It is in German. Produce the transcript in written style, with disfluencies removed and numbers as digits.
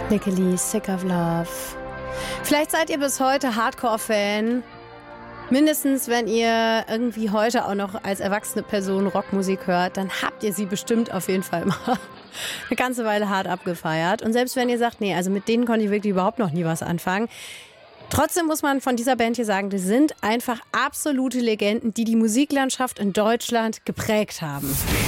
Nicki Lee, Sick of Love. Vielleicht seid ihr bis heute Hardcore-Fan. Mindestens, wenn ihr irgendwie heute auch noch als erwachsene Person Rockmusik hört, dann habt ihr sie bestimmt auf jeden Fall mal eine ganze Weile hart abgefeiert. Und selbst wenn ihr sagt, nee, also mit denen konnte ich wirklich überhaupt noch nie was anfangen. Trotzdem muss man von dieser Band hier sagen, die sind einfach absolute Legenden, die die Musiklandschaft in Deutschland geprägt haben.